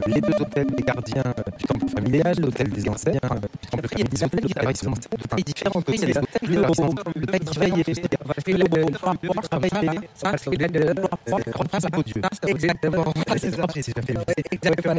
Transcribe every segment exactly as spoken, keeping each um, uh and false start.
les deux autels des gardiens du temple familial, l'autel des anciens du temple familial. Des autels de taille différente aussi. Les autels de taille différente. Pour travailler, ça c'est de principaux dieux. Exactement. C'est ça. Exactement.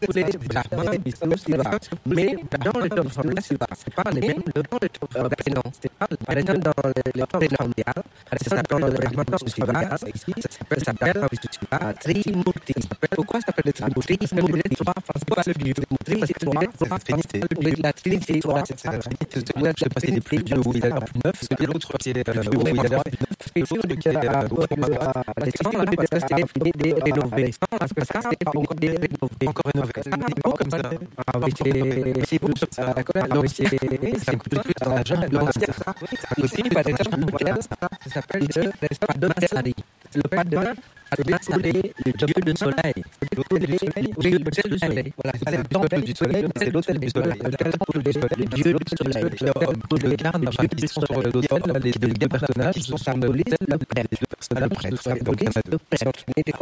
Mais dans le temple familial, c'est pas les mêmes. Dans le temple non, c'est pas par exemple dans le temple familial, c'est ça dans le Brahmana Shiva, ici ça s'appelle ça s'appelle Shiva Trimurti. Pourquoi ça s'appelle Trimurti? Trimurti trois parce que le dieu Trimurti c'est trois trois trinité. La trinité trois c'est ça. Moi je sais pas si c'est plus vieux ou il a l'air plus neuf, parce que l'autre c'est le vieux ou il a l'air plus neuf. Et l'autre qui a l'air la question là parce que c'est des rénovés. Parce que ça c'est encore des rénovés. Encore rénové. C'est beau comme ça. Ah oui, c'est beau comme ça. Donc c'est ça coûte plus dans la jeune l'ancien. Aussi par exemple ça s'appelle le Padmasari. Le Padmasari, le dieu du soleil. Le dieu du soleil. Voilà, c'est le temple du soleil, c'est l'autel du soleil. Le temple du soleil, le dieu du soleil. Le garde du dieu du soleil. Les deux personnages sont symbolisés le prêtre. Les deux personnages sont symbolisés le prêtre.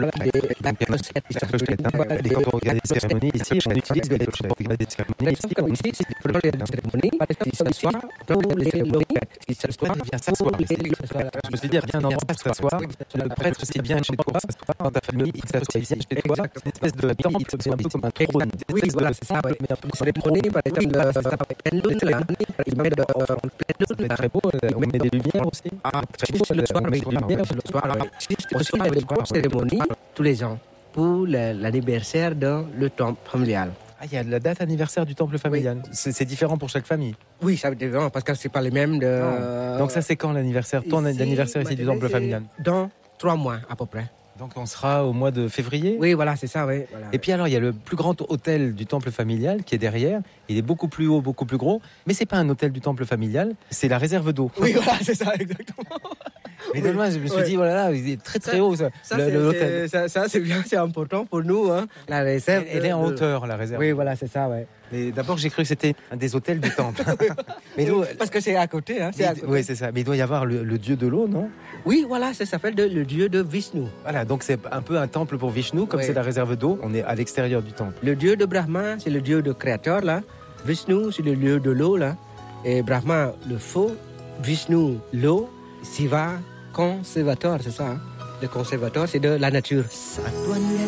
Et quand on regarde les cérémonies ici, on utilise les clochettes. Pour regarder les cérémonies ici, comme ici, c'est pour les cérémonies. Par exemple, il s'assoit dans les cérémonies. Il s'assoit, il vient s'asseoir. Je me suis dit, viens un endroit s'asseoir. Le prêtre, c'est bien chez toi, dans ta famille, il s'assoit ici chez toi. C'est une espèce de temple, c'est un peu comme un trône. Oui, voilà, c'est ça. Sur les trônes, par exemple, ça s'appelle pleine lune. Il met de pleine lune. C'est très beau. On met des lumières aussi. Ah, juste le soir, avec des lumières, le soir. Juste aussi, il y a une grande cérémonie tous les ans pour l'anniversaire dans le temple familial. Ah, il y a la date anniversaire du temple familial. Oui. C'est, c'est différent pour chaque famille. Oui, ça différent parce que c'est pas les mêmes. De... Ah. Donc ça, c'est quand l'anniversaire, ton ici, anniversaire ici du temple familial? Dans trois mois à peu près. Donc on sera au mois de février. Oui, voilà, c'est ça, oui. Voilà. Et puis alors, il y a le plus grand hôtel du temple familial qui est derrière. Il est beaucoup plus haut, beaucoup plus gros. Mais c'est pas un hôtel du temple familial, c'est la réserve d'eau. Oui, voilà, c'est ça, exactement. Mais de loin, je me suis oui. dit, voilà, il est très très ça, haut, ça, ça, le, c'est, l'hôtel. C'est, ça, ça, c'est bien, c'est important pour nous. Hein. La réserve. Elle, elle est en hauteur, la réserve. Oui, voilà, c'est ça, ouais. Mais d'abord, j'ai cru que c'était un des hôtels du temple. Mais nous, parce que c'est à côté, hein. C'est à côté. Oui, c'est ça. Mais il doit y avoir le, le dieu de l'eau, non? Oui, voilà, ça s'appelle de, le dieu de Vishnu. Voilà, donc c'est un peu un temple pour Vishnu, comme oui. C'est la réserve d'eau. On est à l'extérieur du temple. Le dieu de Brahma, c'est le dieu de créateur, là. Vishnu, c'est le dieu de l'eau, là. Et Brahma, le feu. Vishnu, l'eau. Shiva, conservateur, c'est ça. Hein? Le conservateur, c'est de la nature.